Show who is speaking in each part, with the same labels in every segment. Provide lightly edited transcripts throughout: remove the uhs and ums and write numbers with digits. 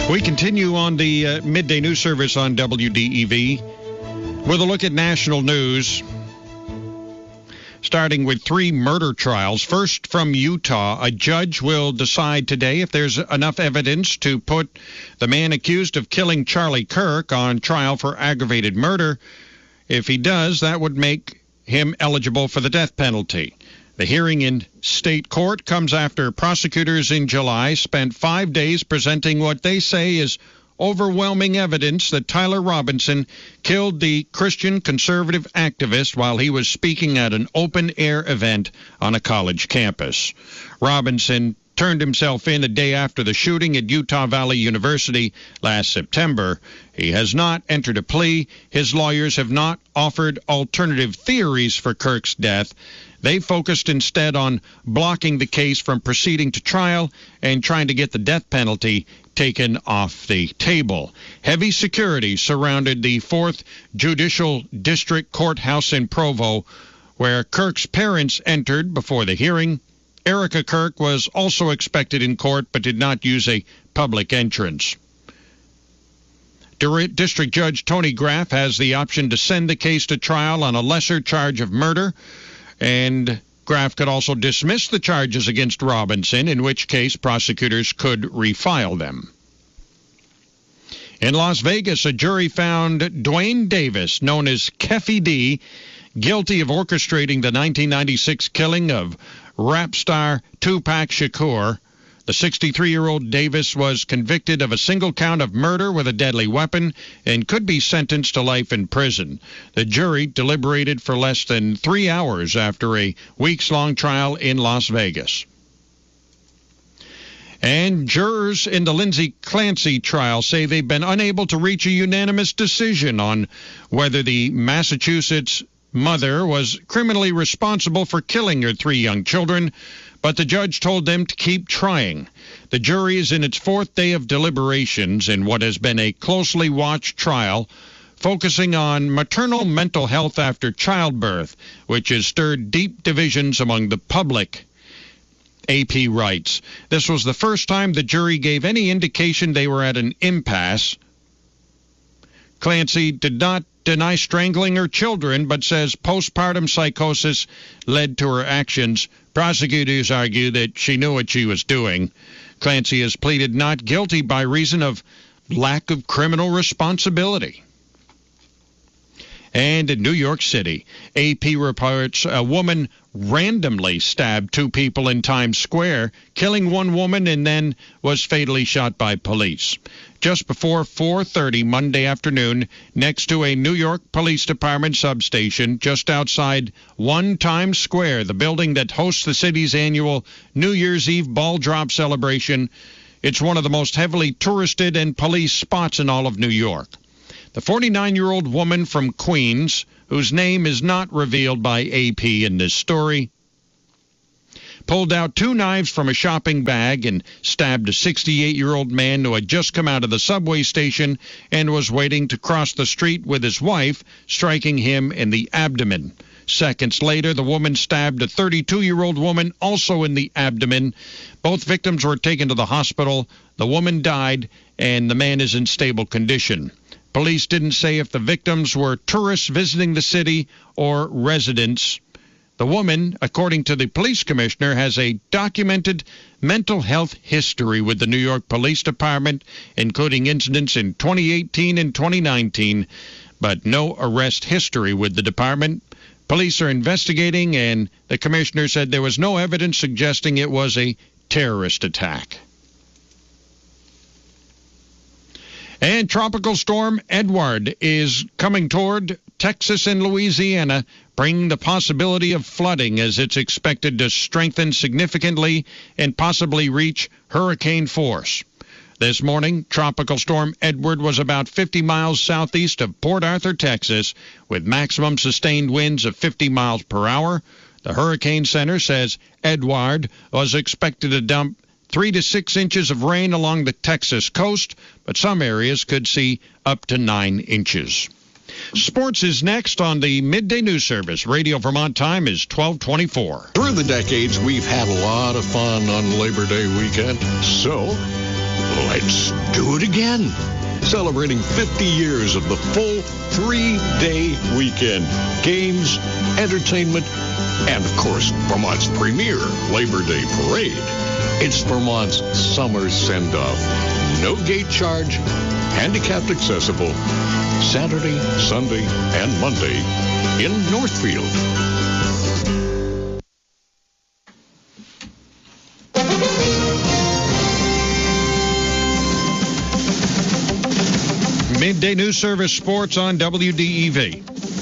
Speaker 1: We continue on the midday news service on WDEV with a look at national news, starting with 3 murder trials. First, from Utah, a judge will decide today if there's enough evidence to put the man accused of killing Charlie Kirk on trial for aggravated murder. If he does, that would make him eligible for the death penalty. The hearing in state court comes after prosecutors in July spent 5 days presenting what they say is overwhelming evidence that Tyler Robinson killed the Christian conservative activist while he was speaking at an open-air event on a college campus. Robinson turned himself in a day after the shooting at Utah Valley University last September. He has not entered a plea. His lawyers have not offered alternative theories for Kirk's death. They focused instead on blocking the case from proceeding to trial and trying to get the death penalty taken off the table. Heavy security surrounded the 4th Judicial District Courthouse in Provo, where Kirk's parents entered before the hearing. Erica Kirk was also expected in court but did not use a public entrance. District Judge Tony Graff has the option to send the case to trial on a lesser charge of murder, and Graff could also dismiss the charges against Robinson, in which case prosecutors could refile them. In Las Vegas, a jury found Dwayne Davis, known as Keffy D, guilty of orchestrating the 1996 killing of rap star Tupac Shakur. The 63-year-old Davis was convicted of a single count of murder with a deadly weapon and could be sentenced to life in prison. The jury deliberated for less than 3 hours after a weeks-long trial in Las Vegas. And jurors in the Lindsay Clancy trial say they've been unable to reach a unanimous decision on whether the Massachusetts mother was criminally responsible for killing her 3 young children, but the judge told them to keep trying. The jury is in its 4th day of deliberations in what has been a closely watched trial focusing on maternal mental health after childbirth, which has stirred deep divisions among the public. AP writes, this was the first time the jury gave any indication they were at an impasse. Clancy did not deny strangling her children, but says postpartum psychosis led to her actions. Prosecutors argue that she knew what she was doing. Clancy has pleaded not guilty by reason of lack of criminal responsibility. And in New York City, AP reports a woman randomly stabbed 2 people in Times Square, killing 1 woman and then was fatally shot by police. Just before 4:30 Monday afternoon, next to a New York Police Department substation just outside 1 Times Square, the building that hosts the city's annual New Year's Eve ball drop celebration. It's one of the most heavily touristed and policed spots in all of New York. The 49-year-old woman from Queens, whose name is not revealed by AP in this story, pulled out 2 knives from a shopping bag and stabbed a 68-year-old man who had just come out of the subway station and was waiting to cross the street with his wife, striking him in the abdomen. Seconds later, the woman stabbed a 32-year-old woman also in the abdomen. Both victims were taken to the hospital. The woman died, and the man is in stable condition. Police didn't say if the victims were tourists visiting the city or residents. The woman, according to the police commissioner, has a documented mental health history with the New York Police Department, including incidents in 2018 and 2019, but no arrest history with the department. Police are investigating, and the commissioner said there was no evidence suggesting it was a terrorist attack. And Tropical Storm Edward is coming toward Texas and Louisiana, bringing the possibility of flooding as it's expected to strengthen significantly and possibly reach hurricane force. This morning, Tropical Storm Edward was about 50 miles southeast of Port Arthur, Texas, with maximum sustained winds of 50 miles per hour. The Hurricane Center says Edward was expected to dump 3 to 6 inches of rain along the Texas coast, but some areas could see up to 9 inches. Sports is next on the Midday News Service. Radio Vermont time is 12:24.
Speaker 2: Through the decades, we've had a lot of fun on Labor Day weekend. So, Let's do it again. Celebrating 50 years of the full 3-day weekend. Games, entertainment, and, of course, Vermont's premier Labor Day parade. It's Vermont's summer send-off. No gate charge, handicapped accessible. Saturday, Sunday, and Monday in Northfield.
Speaker 1: Midday News Service Sports on WDEV.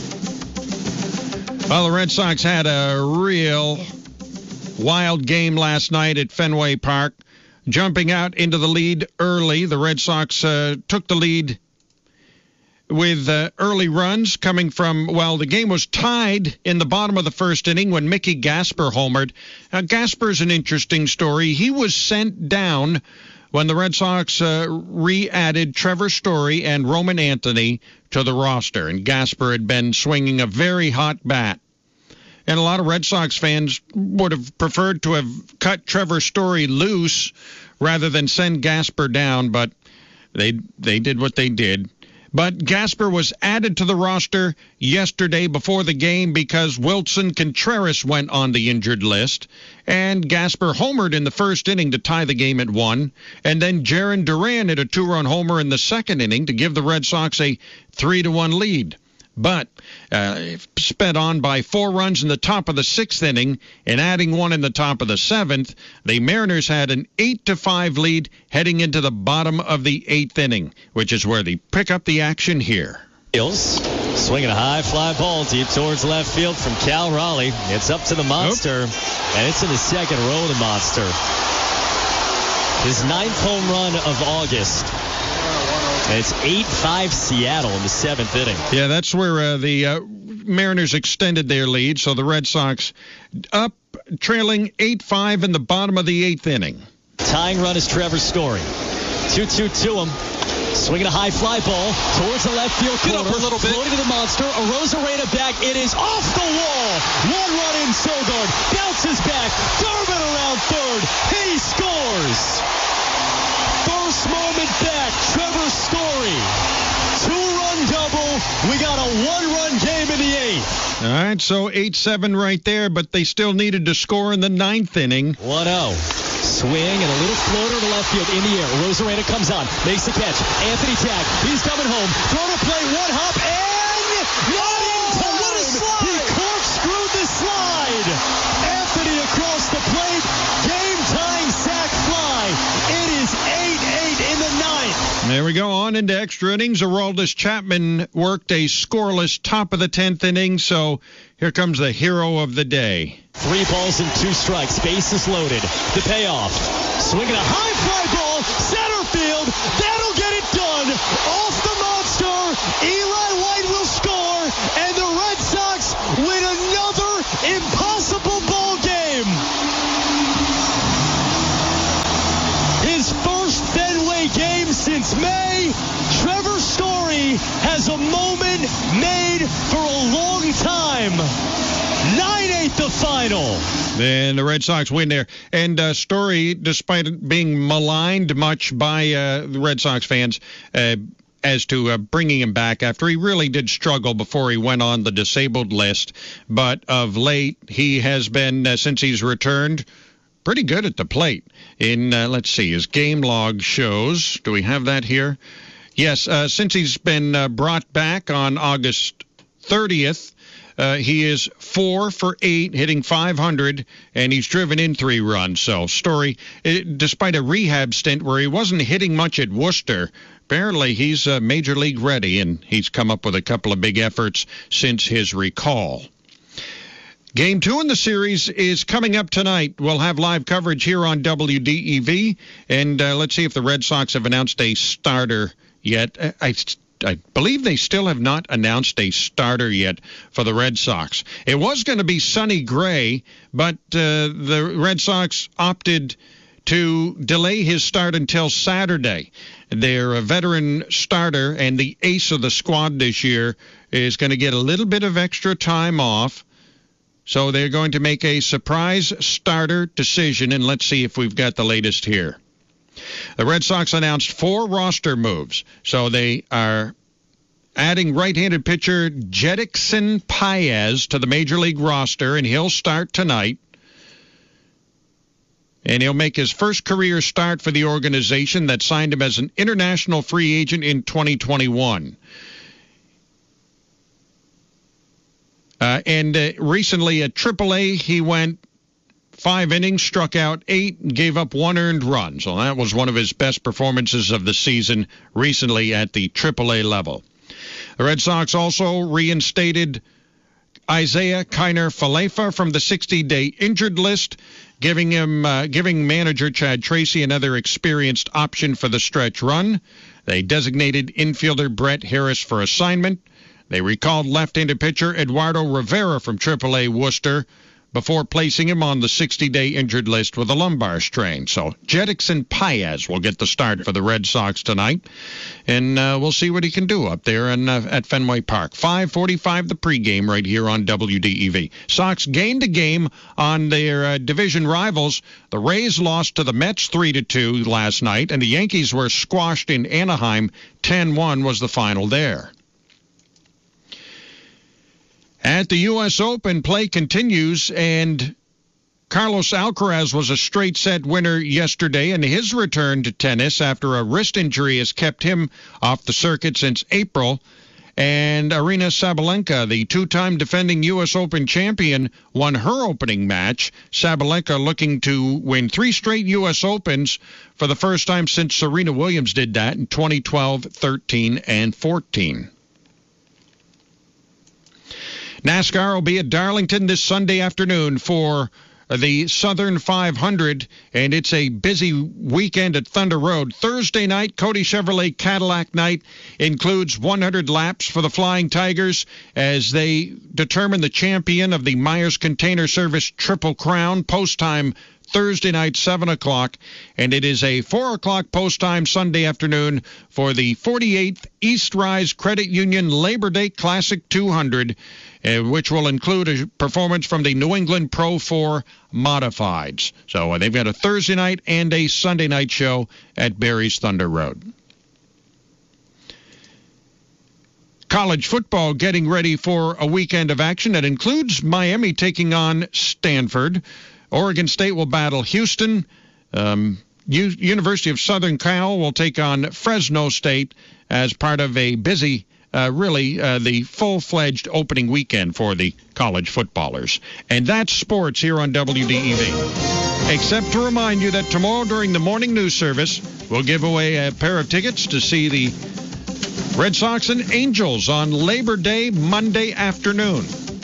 Speaker 1: Well, the Red Sox had a real wild game last night at Fenway Park. Jumping out into the lead early, the Red Sox took the lead with early runs coming from, well, the game was tied in the bottom of the first inning when Mickey Gasper homered. Now, Gasper's an interesting story. He was sent down when the Red Sox re-added Trevor Story and Roman Anthony to the roster, and Gasper had been swinging a very hot bat. And a lot of Red Sox fans would have preferred to have cut Trevor Story loose rather than send Gasper down, but they did what they did. But Gasper was added to the roster yesterday before the game because Wilson Contreras went on the injured list. And Gasper homered in the first inning to tie the game at 1. And then Jarren Duran hit a 2-run homer in the second inning to give the Red Sox a 3-1 lead. But sped on by 4 runs in the top of the 6th inning and adding 1 in the top of the 7th, the Mariners had an 8-5 lead heading into the bottom of the 8th inning, which is where they pick up the action here.
Speaker 3: Swinging a high fly ball deep towards left field from Cal Raleigh. It's up to the Monster, and it's in the second row of the Monster. His 9th home run of August. And it's 8-5 Seattle in the 7th inning.
Speaker 1: Yeah, that's where the Mariners extended their lead. So the Red Sox up, trailing 8-5 in the bottom of the 8th inning.
Speaker 3: Tying run is Trevor Story. 2-2 to him. Swinging a high fly ball towards the left field corner.
Speaker 4: Get up a little bit.
Speaker 3: Floating to the Monster. Arozarena back. It is off the wall. 1 run in Sogard. Bounces back. Durbin around third. He scores. First moment back, Trevor Story. 2-run double. We got a 1-run game in the 8th.
Speaker 1: All right, so 8-7 right there, but they still needed to score in the 9th inning.
Speaker 3: 1-0. Swing and a little floater to left field in the air. Arozarena comes on, makes the catch. Anthony Tag, he's coming home. Throw to play, 1 hop, and not in time. What a slide! He corkscrewed the slide. Anthony across the plate, game-tying sac fly. It is 8-8 in the 9th.
Speaker 1: There we go, on into extra innings. Aroldis Chapman worked a scoreless top of the 10th inning, so here comes the hero of the day.
Speaker 3: 3 balls and 2 strikes. Bases loaded. The payoff. Swinging a high fly ball. Center field. That'll get it done. Off the Monster. Eli White will score. And the Red Sox win another impossible ball game. His first Fenway game since May. Trevor Story has a moment made for a long time. 9-8 the final.
Speaker 1: Then the Red Sox win there. And Story, despite being maligned much by the Red Sox fans as to bringing him back after he really did struggle before he went on the disabled list. But of late, he has been, since he's returned, pretty good at the plate. In, let's see, his game log shows. Do we have that here? Yes, since he's been brought back on August 30th, he is 4 for 8, hitting .500, and he's driven in 3 runs. So Story, despite a rehab stint where he wasn't hitting much at Worcester, apparently he's major league ready, and he's come up with a couple of big efforts since his recall. Game 2 in the series is coming up tonight. We'll have live coverage here on WDEV, and let's see if the Red Sox have announced a starter yet. I believe they still have not announced a starter yet for the Red Sox. It was going to be Sonny Gray, but the Red Sox opted to delay his start until Saturday. Their veteran starter and the ace of the squad this year is going to get a little bit of extra time off. So they're going to make a surprise starter decision, and let's see if we've got the latest here. The Red Sox announced 4 roster moves. So they are adding right-handed pitcher Jedrickson Páez to the Major League roster, and he'll start tonight. And he'll make his first career start for the organization that signed him as an international free agent in 2021. Recently at AAA, he went 5 innings, struck out 8, and gave up 1 earned run. So that was one of his best performances of the season recently at the AAA level. The Red Sox also reinstated Isaiah Kiner-Falefa from the 60-day injured list, giving manager Chad Tracy another experienced option for the stretch run. They designated infielder Brett Harris for assignment. They recalled left-handed pitcher Eduardo Rivera from AAA Worcester before placing him on the 60-day injured list with a lumbar strain. So Jedrickson Páez will get the start for the Red Sox tonight, and we'll see what he can do up there at Fenway Park. 5:45 the pregame right here on WDEV. Sox gained a game on their division rivals. The Rays lost to the Mets 3-2 last night, and the Yankees were squashed in Anaheim. 10-1 was the final there. At the U.S. Open, play continues, and Carlos Alcaraz was a straight-set winner yesterday, and his return to tennis after a wrist injury has kept him off the circuit since April. And Aryna Sabalenka, the 2-time defending U.S. Open champion, won her opening match. Sabalenka looking to win 3 straight U.S. Opens for the first time since Serena Williams did that in 2012, 13, and 14. NASCAR will be at Darlington this Sunday afternoon for the Southern 500, and it's a busy weekend at Thunder Road. Thursday night, Cody Chevrolet Cadillac night includes 100 laps for the Flying Tigers as they determine the champion of the Myers Container Service Triple Crown. Post time Thursday night, 7 o'clock, and it is a 4 o'clock post time Sunday afternoon for the 48th East Rise Credit Union Labor Day Classic 200, which will include a performance from the New England Pro 4 Modifieds. So they've got a Thursday night and a Sunday night show at Barry's Thunder Road. College football getting ready for a weekend of action that includes Miami taking on Stanford. Oregon State will battle Houston. University of Southern Cal will take on Fresno State as part of a busy, the full-fledged opening weekend for the college footballers. And that's sports here on WDEV. Except to remind you that tomorrow during the morning news service, we'll give away a pair of tickets to see the Red Sox and Angels on Labor Day, Monday afternoon.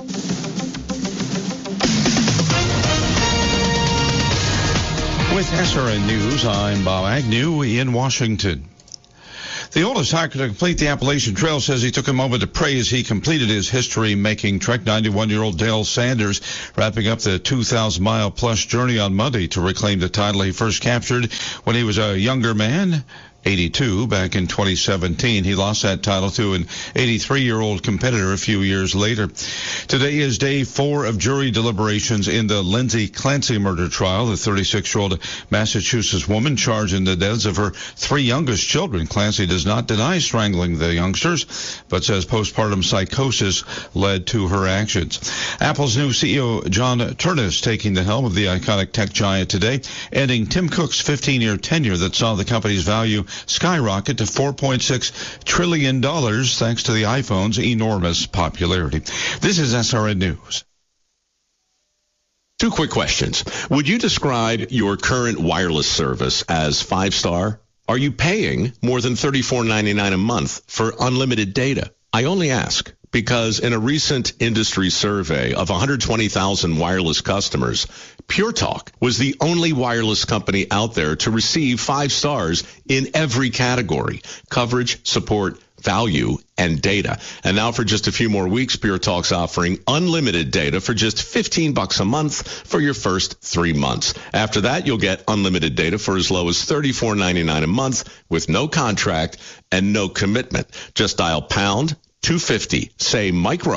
Speaker 4: With SRN News, I'm Bob Agnew in Washington. The oldest hiker to complete the Appalachian Trail says he took a moment to pray as he completed his history-making trek. 91-year-old Dale Sanders wrapping up the 2,000-mile-plus journey on Monday to reclaim the title he first captured when he was a younger man. 82 back in 2017. He lost that title to an 83-year-old competitor a few years later. Today is day 4 of jury deliberations in the Lindsay Clancy murder trial. The 36-year-old Massachusetts woman charged in the deaths of her 3 youngest children. Clancy does not deny strangling the youngsters, but says postpartum psychosis led to her actions. Apple's new CEO, John Ternus, taking the helm of the iconic tech giant today, ending Tim Cook's 15-year tenure that saw the company's value skyrocket to $4.6 trillion thanks to the iPhone's enormous popularity. This is SRN News.
Speaker 5: 2 quick questions. Would you describe your current wireless service as 5-star? Are you paying more than $34.99 a month for unlimited data? I only ask because in a recent industry survey of 120,000 wireless customers, Pure Talk was the only wireless company out there to receive 5 stars in every category: coverage, support, value, and data. And now for just a few more weeks, Pure Talk's offering unlimited data for just $15 a month for your first 3 months. After that, you'll get unlimited data for as low as $34.99 a month with no contract and no commitment. Just dial pound 250, say micro,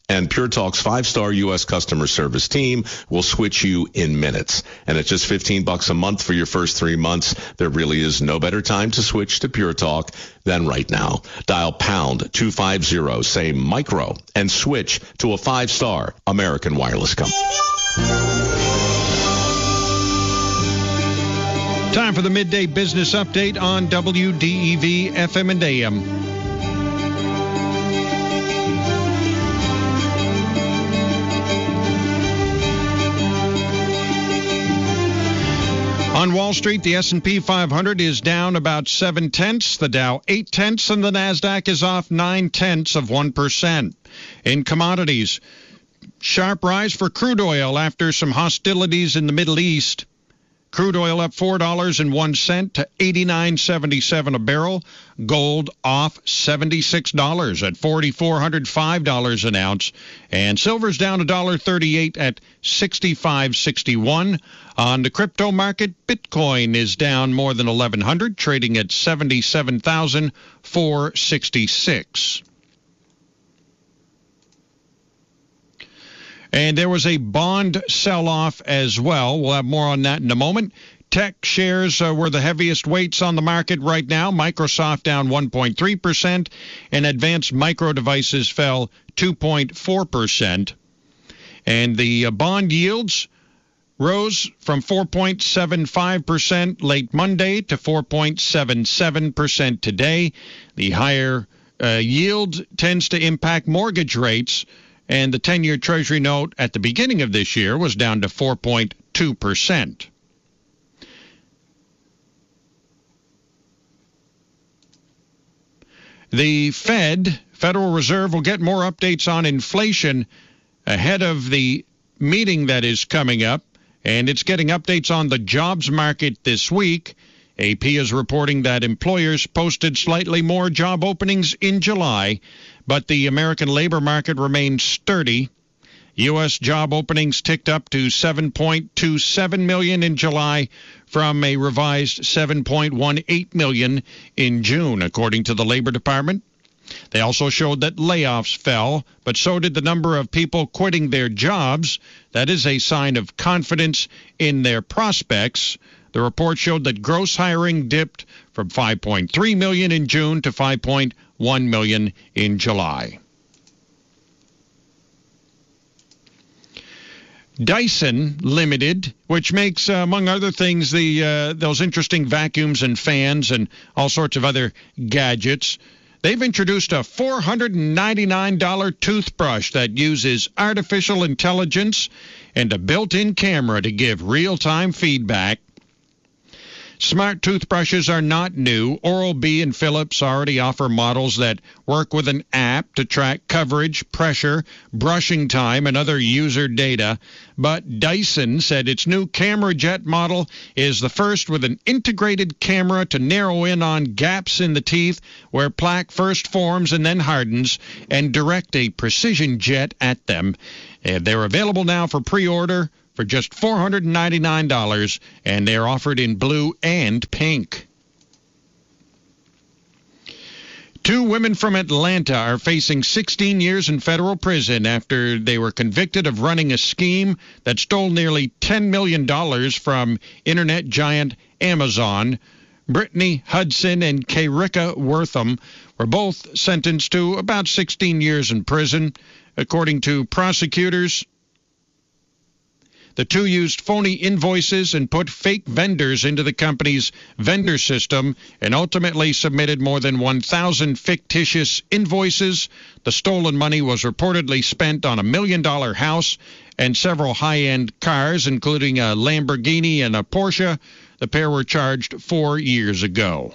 Speaker 5: And Pure Talk's 5-star U.S. customer service team will switch you in minutes. And at just $15 a month for your first 3 months, there really is no better time to switch to Pure Talk than right now. Dial pound 250, say micro, and switch to a 5-star American Wireless company.
Speaker 1: Time for the midday business update on WDEV FM and AM. On Wall Street, the S&P 500 is down about 0.7, the Dow 0.8, and the Nasdaq is off 0.9%. In commodities, sharp rise for crude oil after some hostilities in the Middle East. Crude oil up $4.01 to $89.77 a barrel. Gold off $76 at $4,405 an ounce. And silver's down $1.38 at $65.61. On the crypto market, Bitcoin is down more than 1,100, trading at 77,466. And there was a bond sell-off as well. We'll have more on that in a moment. Tech shares were the heaviest weights on the market right now. Microsoft down 1.3%, and Advanced Micro Devices fell 2.4%. And the bond yields rose from 4.75% late Monday to 4.77% today. The higher yield tends to impact mortgage rates, and the 10-year Treasury note at the beginning of this year was down to 4.2%. The Federal Reserve, will get more updates on inflation ahead of the meeting that is coming up, and it's getting updates on the jobs market this week. AP is reporting that employers posted slightly more job openings in July, but the American labor market remains sturdy. U.S. job openings ticked up to 7.27 million in July from a revised 7.18 million in June, according to the Labor Department. They also showed that layoffs fell, but so did the number of people quitting their jobs. That is a sign of confidence in their prospects. The report showed that gross hiring dipped from 5.3 million in June to 5.1 million in July. Dyson Limited, which makes, among other things, those interesting vacuums and fans and all sorts of other gadgets, they've introduced a $499 toothbrush that uses artificial intelligence and a built-in camera to give real-time feedback. Smart toothbrushes are not new. Oral-B and Philips already offer models that work with an app to track coverage, pressure, brushing time, and other user data. But Dyson said its new Camera Jet model is the first with an integrated camera to narrow in on gaps in the teeth where plaque first forms and then hardens, and direct a precision jet at them. They're available now for pre-order for just $499, and they're offered in blue and pink. 2 women from Atlanta are facing 16 years in federal prison after they were convicted of running a scheme that stole nearly $10 million from internet giant Amazon. Brittany Hudson and Kayrika Wortham were both sentenced to about 16 years in prison. According to prosecutors, the 2 used phony invoices and put fake vendors into the company's vendor system and ultimately submitted more than 1,000 fictitious invoices. The stolen money was reportedly spent on a $1 million house and several high-end cars, including a Lamborghini and a Porsche. The pair were charged 4 years ago.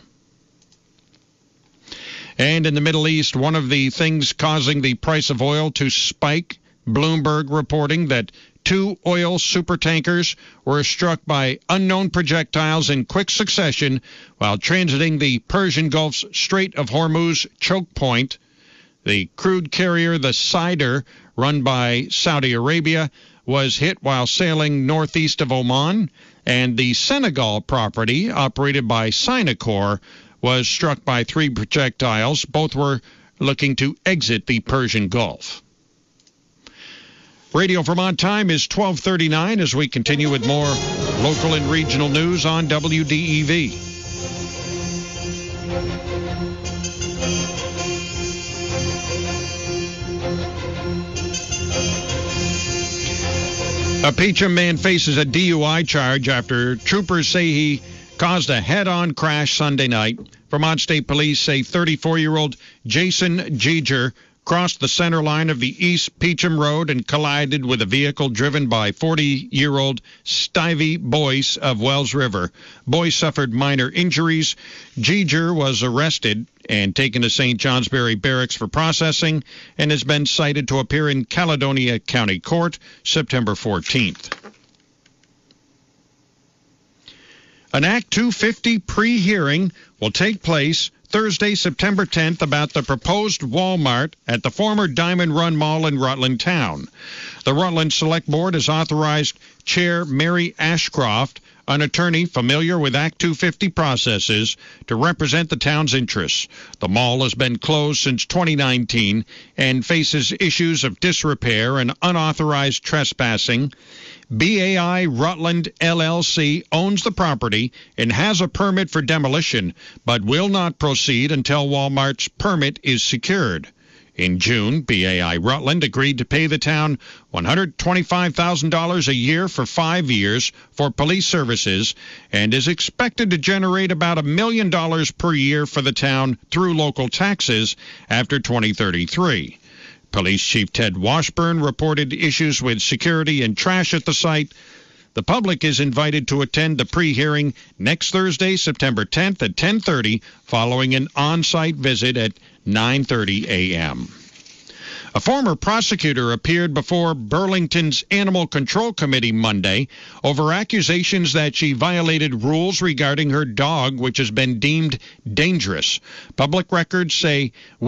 Speaker 1: And in the Middle East, one of the things causing the price of oil to spike, Bloomberg reporting that 2 oil supertankers were struck by unknown projectiles in quick succession while transiting the Persian Gulf's Strait of Hormuz choke point. The crude carrier, the Sider, run by Saudi Arabia, was hit while sailing northeast of Oman, and the Senegal property, operated by Sinocor, was struck by 3 projectiles. Both were looking to exit the Persian Gulf. Radio Vermont time is 12:39 as we continue with more local and regional news on WDEV. A Peacham man faces a DUI charge after troopers say he caused a head-on crash Sunday night. Vermont State Police say 34-year-old Jason Geiger crossed the center line of the East Peacham Road and collided with a vehicle driven by 40-year-old Stivey Boyce of Wells River. Boyce suffered minor injuries. Geiger was arrested and taken to St. Johnsbury Barracks for processing and has been cited to appear in Caledonia County Court September 14th. An Act 250 pre-hearing will take place Thursday, September 10th, about the proposed Walmart at the former Diamond Run Mall in Rutland Town. The Rutland Select Board has authorized Chair Mary Ashcroft, an attorney familiar with Act 250 processes, to represent the town's interests. The mall has been closed since 2019 and faces issues of disrepair and unauthorized trespassing. BAI Rutland LLC owns the property and has a permit for demolition, but will not proceed until Walmart's permit is secured. In June, BAI Rutland agreed to pay the town $125,000 a year for 5 years for police services and is expected to generate about $1 million per year for the town through local taxes after 2033. Police Chief Ted Washburn reported issues with security and trash at the site. The public is invited to attend the pre-hearing next Thursday, September 10th at 10:30, following an on-site visit at 9:30 a.m. A former prosecutor appeared before Burlington's Animal Control Committee Monday over accusations that she violated rules regarding her dog, which has been deemed dangerous. Public records say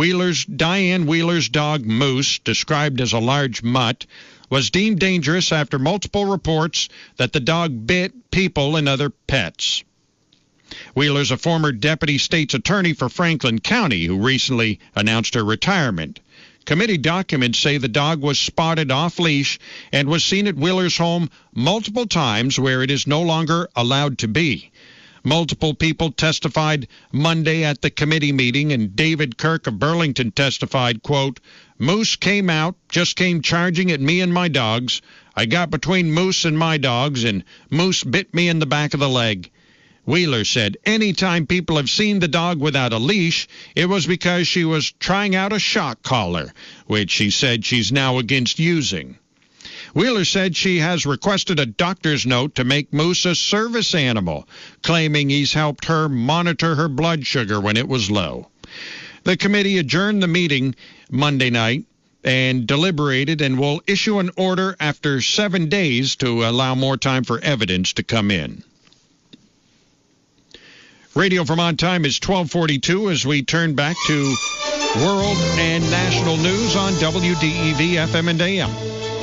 Speaker 1: Diane Wheeler's dog Moose, described as a large mutt, was deemed dangerous after multiple reports that the dog bit people and other pets. Wheeler's a former deputy state's attorney for Franklin County who recently announced her retirement. Committee documents say the dog was spotted off-leash and was seen at Wheeler's home multiple times where it is no longer allowed to be. Multiple people testified Monday at the committee meeting, and David Kirk of Burlington testified, quote, "Moose came out, just came charging at me and my dogs. I got between Moose and my dogs, and Moose bit me in the back of the leg." Wheeler said any time people have seen the dog without a leash, it was because she was trying out a shock collar, which she said she's now against using. Wheeler said she has requested a doctor's note to make Moose a service animal, claiming he's helped her monitor her blood sugar when it was low. The committee adjourned the meeting Monday night and deliberated and will issue an order after 7 days to allow more time for evidence to come in. Radio Vermont time is 12:42 as we turn back to world and national news on WDEV FM and AM.